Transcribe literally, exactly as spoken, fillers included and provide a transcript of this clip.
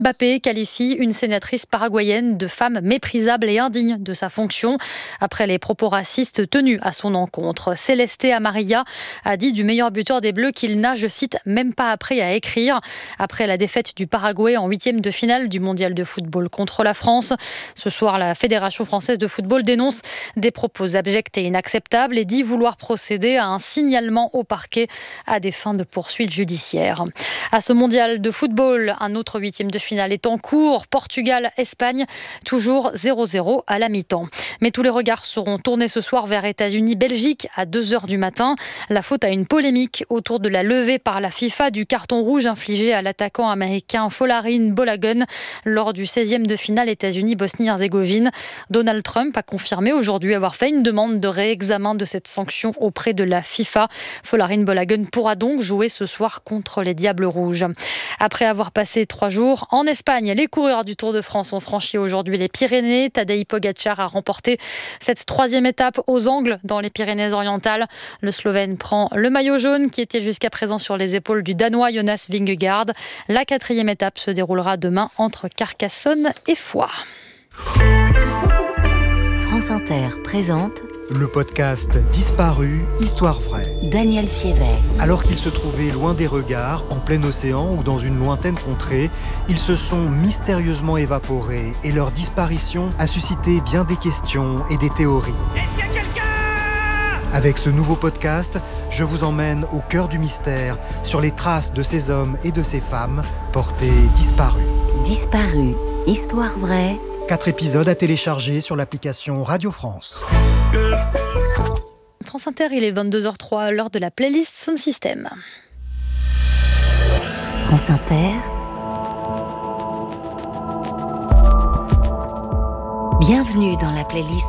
Mbappé qualifie une sénatrice paraguayenne de femme méprisable et indigne de sa fonction après les propos racistes tenus à son encontre. Celeste Amarilla a dit du meilleur buteur des Bleus qu'il n'a, je cite, même pas appris à écrire. Après la défaite du Paraguay en huitième de finale du mondial de football contre la France. Ce soir, la Fédération française de football dénonce des propos abjects et inacceptables et dit vouloir procéder à un signalement au parquet à des fins de poursuites judiciaires. À ce mondial de football, un autre huitième de finale finale est en cours. Portugal-Espagne, toujours zéro zéro à la mi-temps. Mais tous les regards seront tournés ce soir vers États-Unis-Belgique à deux heures du matin. La faute à une polémique autour de la levée par la FIFA du carton rouge infligé à l'attaquant américain Folarin Balogun lors du seizième de finale États-Unis-Bosnie-Herzégovine. Donald Trump a confirmé aujourd'hui avoir fait une demande de réexamen de cette sanction auprès de la FIFA. Folarin Balogun pourra donc jouer ce soir contre les Diables Rouges. Après avoir passé trois jours en Espagne, les coureurs du Tour de France ont franchi aujourd'hui les Pyrénées. Tadej Pogačar a remporté cette troisième étape aux Angles dans les Pyrénées-Orientales. Le Slovène prend le maillot jaune qui était jusqu'à présent sur les épaules du Danois Jonas Vingegaard. La quatrième étape se déroulera demain entre Carcassonne et Foix. France Inter présente le podcast Disparu, Histoire vraie. Daniel Fiévet. Alors qu'ils se trouvaient loin des regards, en plein océan ou dans une lointaine contrée, ils se sont mystérieusement évaporés et leur disparition a suscité bien des questions et des théories. Est-ce qu'il y a quelqu'un ? Avec ce nouveau podcast, je vous emmène au cœur du mystère, sur les traces de ces hommes et de ces femmes portés disparus. Disparu, Histoire vraie. Quatre épisodes à télécharger sur l'application Radio France. France Inter, il est vingt-deux heures trois, l'heure de la playlist Sound System. France Inter. Bienvenue dans la playlist